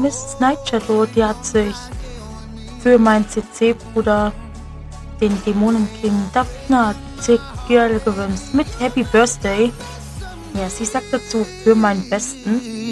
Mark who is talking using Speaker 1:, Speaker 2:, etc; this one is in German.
Speaker 1: Miss Night Shadow, die hat sich für meinen CC-Bruder, den Dämonenking Daphna Girl gewünscht mit Happy Birthday. Ja, sie sagt dazu für meinen Besten.